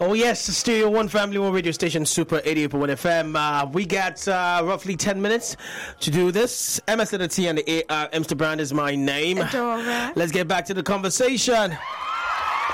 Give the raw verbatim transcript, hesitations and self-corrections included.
Oh yes, Stereo One Family One radio station, Super eighty-eight point one F M. Uh, we got uh, roughly ten minutes to do this. M S T and the A R Mster Brand is my name. Adora. Let's get back to the conversation.